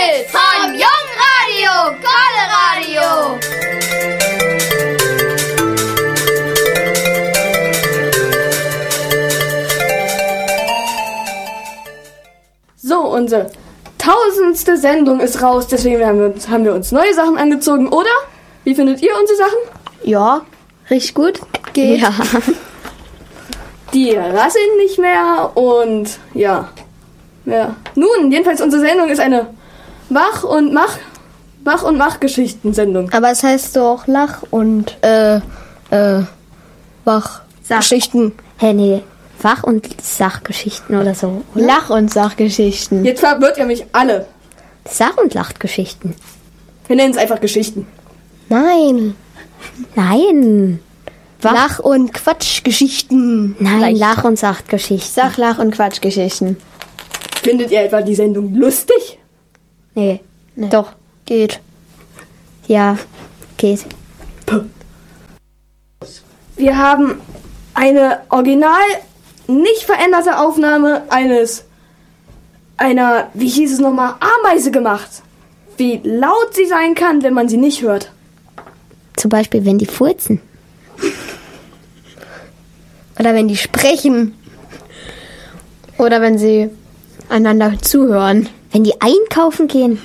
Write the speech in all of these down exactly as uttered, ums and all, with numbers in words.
Kids von Jungradio, Kolle Radio. So, unsere tausendste Sendung ist raus, deswegen haben wir, uns, haben wir uns neue Sachen angezogen, oder? Wie findet ihr unsere Sachen? Ja, richtig gut. Geht. Ja. Die rasseln nicht mehr und ja. ja. Nun, jedenfalls unsere Sendung ist eine Wach- und Mach- Wach- und Mach-Geschichten-Sendung. Aber es heißt doch Lach- und äh, äh, Wach-Geschichten. Hä, nee, Fach- und Sachgeschichten oder so. Oder? Lach- und Sachgeschichten. Jetzt verwirrt ihr mich alle. Sach- und Lachgeschichten. Wir nennen es einfach Geschichten. Nein. Nein. Wach- Lach- und Quatschgeschichten. Nein, Vielleicht. Lach- und Sachgeschichten. Sach-, Lach- und Quatschgeschichten. Findet ihr etwa die Sendung lustig? Nee. Nee. Doch. Geht. Ja, geht. Wir haben eine original nicht veränderte Aufnahme eines einer, wie hieß es nochmal, Ameise gemacht. Wie laut sie sein kann, wenn man sie nicht hört. Zum Beispiel, wenn die furzen. Oder wenn die sprechen. Oder wenn sie einander zuhören. Wenn die einkaufen gehen.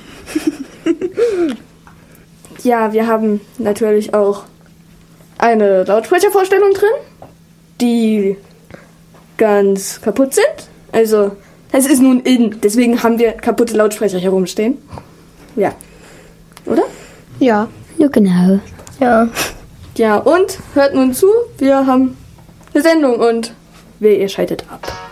Ja, wir haben natürlich auch eine Lautsprechervorstellung drin, die ganz kaputt sind. Also, es ist nun in, deswegen haben wir kaputte Lautsprecher herumstehen. Ja. Oder? Ja. Ja, genau. Ja. Ja, und hört nun zu, wir haben eine Sendung und wer ihr schaltet ab.